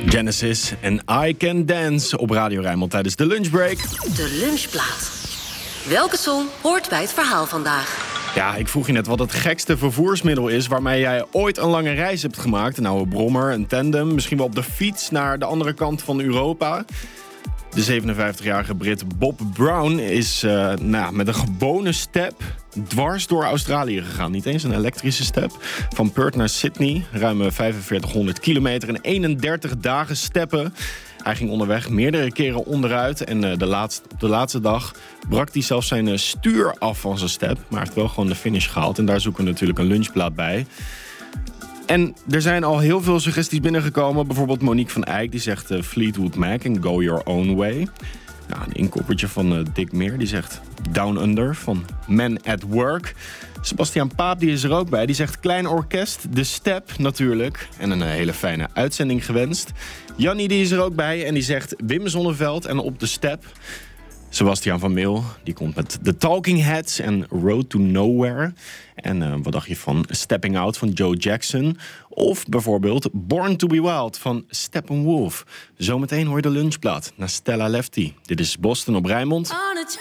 Genesis en I Can Dance op Radio Rijnmond tijdens de lunchbreak. De lunchplaat. Welke song hoort bij het verhaal vandaag? Ja, ik vroeg je net wat het gekste vervoersmiddel is waarmee jij ooit een lange reis hebt gemaakt. Een oude brommer, een tandem, misschien wel op de fiets naar de andere kant van Europa. De 57-jarige Brit Bob Brown is met een gewone step dwars door Australië gegaan. Niet eens een elektrische step. Van Perth naar Sydney, ruim 4500 kilometer en 31 dagen steppen. Hij ging onderweg meerdere keren onderuit en de laatste dag brak hij zelfs zijn stuur af van zijn step. Maar hij heeft wel gewoon de finish gehaald en daar zoeken we natuurlijk een lunchplaat bij. En er zijn al heel veel suggesties binnengekomen. Bijvoorbeeld Monique van Eyck, die zegt Fleetwood Mac en Go Your Own Way. Nou, een inkoppertje van Dick Meer, die zegt Down Under van Man at Work. Sebastiaan Paap, die is er ook bij. Die zegt Klein Orkest, De Step natuurlijk. En een hele fijne uitzending gewenst. Jannie, die is er ook bij en die zegt Wim Sonneveld en Op de Step. Sebastiaan van Meel, die komt met The Talking Heads en Road to Nowhere. En wat dacht je van Stepping Out van Joe Jackson? Of bijvoorbeeld Born to be Wild van Steppenwolf. Zometeen hoor je de lunchplaat naar Stella Lefty. Dit is Boston op Rijnmond.